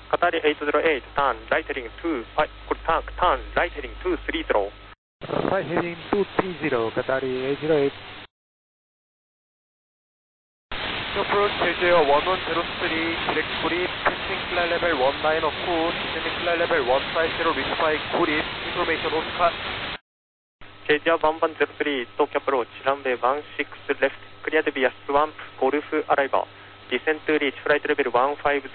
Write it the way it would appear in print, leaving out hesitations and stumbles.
Qatari 808, turn right heading 2, turn right heading 230. Right heading 230, Qatari 808. Approach Jeju 1103, direct Kurip, passing flight level 19 of foot, descending flight level 150, reach Kurip, information Oscar. Jeju 1103, stock approach, runway 16 left, cleared via swamp, golf arrival. Descent to reach flight level 150.